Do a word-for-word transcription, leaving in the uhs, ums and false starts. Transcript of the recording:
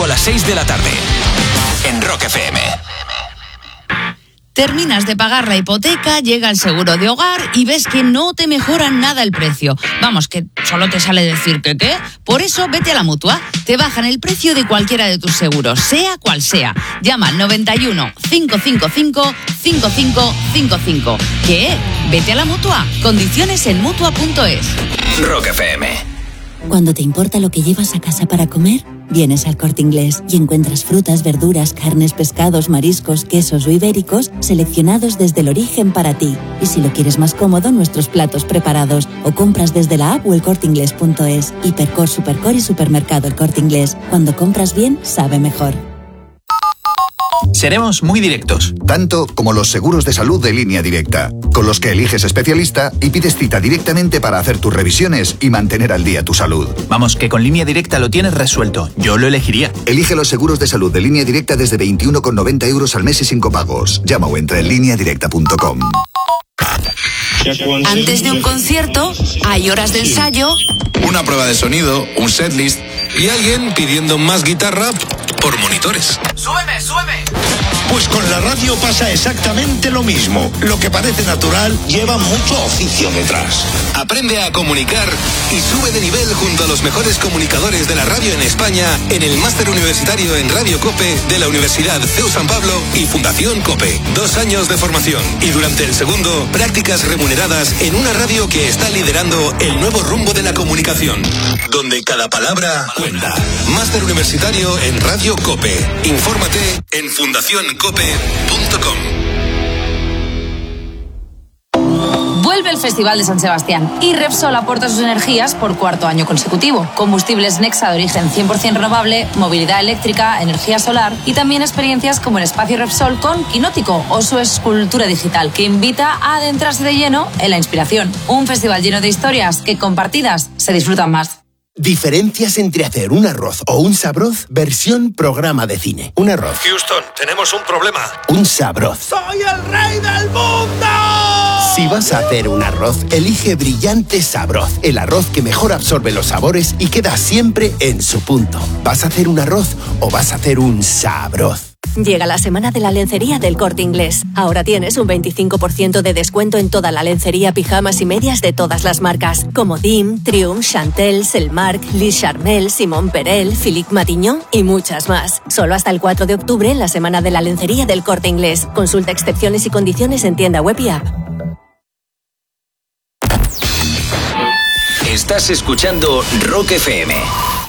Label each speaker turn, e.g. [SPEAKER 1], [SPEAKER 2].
[SPEAKER 1] a las seis de la tarde. En Rock F M.
[SPEAKER 2] Terminas de pagar la hipoteca, llega el seguro de hogar y ves que no te mejoran nada el precio. Vamos, que solo te sale decir que qué. Por eso vete a la Mutua. Te bajan el precio de cualquiera de tus seguros, sea cual sea. Llama al noventa y uno, cinco cinco cinco, cinco cinco cinco cinco. ¿Qué? Vete a la Mutua. Condiciones en mutua punto es.
[SPEAKER 1] Rock F M.
[SPEAKER 3] Cuando te importa lo que llevas a casa para comer, vienes al Corte Inglés y encuentras frutas, verduras, carnes, pescados, mariscos, quesos o ibéricos seleccionados desde el origen para ti. Y si lo quieres más cómodo, nuestros platos preparados o compras desde la app o el corte inglés punto es. Hipercor, Supercor y Supermercado El Corte Inglés. Cuando compras bien, sabe mejor.
[SPEAKER 4] Seremos muy directos.
[SPEAKER 5] Tanto como los seguros de salud de Línea Directa, con los que eliges especialista y pides cita directamente para hacer tus revisiones y mantener al día tu salud.
[SPEAKER 4] Vamos, que con Línea Directa lo tienes resuelto. Yo lo elegiría.
[SPEAKER 5] Elige los seguros de salud de Línea Directa desde veintiuno con noventa euros al mes y sin copagos. Llama o entra en línea directa punto com.
[SPEAKER 2] Antes de un concierto, hay horas de ensayo,
[SPEAKER 6] una prueba de sonido, un setlist y alguien pidiendo más guitarra por monitores.
[SPEAKER 1] ¡Súbeme, súbeme!
[SPEAKER 7] Pues con la radio pasa exactamente lo mismo. Lo que parece natural lleva mucho oficio detrás.
[SPEAKER 6] Aprende a comunicar y sube de nivel junto a los mejores comunicadores de la radio en España en el Máster Universitario en Radio COPE de la Universidad C E U San Pablo y Fundación COPE. Dos años de formación y durante el segundo, prácticas remuneradas en una radio que está liderando el nuevo rumbo de la comunicación, donde cada palabra cuenta. Máster Universitario en Radio COPE. Infórmate en fundación cope punto com.
[SPEAKER 8] Vuelve el Festival de San Sebastián y Repsol aporta sus energías por cuarto año consecutivo. Combustibles Nexa de origen cien por ciento renovable, movilidad eléctrica, energía solar y también experiencias como el Espacio Repsol con Quinótico o su escultura digital que invita a adentrarse de lleno en la inspiración. Un festival lleno de historias que compartidas se disfrutan más.
[SPEAKER 9] Diferencias entre hacer un arroz o un sabroz, versión programa de cine. Un arroz.
[SPEAKER 10] Houston, tenemos un problema.
[SPEAKER 9] Un sabroz.
[SPEAKER 10] ¡Soy el rey del mundo!
[SPEAKER 9] Si vas a hacer un arroz, elige Brillante Sabroz. El arroz que mejor absorbe los sabores y queda siempre en su punto. ¿Vas a hacer un arroz o vas a hacer un sabroz?
[SPEAKER 11] Llega la semana de la lencería del Corte Inglés. Ahora tienes un veinticinco por ciento de descuento en toda la lencería, pijamas y medias de todas las marcas, como Dim, Triumph, Chantel, Selmark, Lis Charmel, Simón Perel, Philippe Matignon y muchas más. Solo hasta el cuatro de octubre en la semana de la lencería del Corte Inglés. Consulta excepciones y condiciones en tienda web y app.
[SPEAKER 1] Estás escuchando Rock F M.